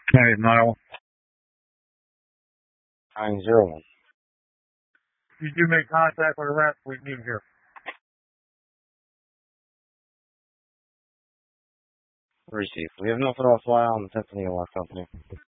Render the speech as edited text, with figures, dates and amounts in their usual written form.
Hey, Niall. 901. You do make contact with a rep, we need him here. Receive. We have nothing else on the Tiffany Lock Company.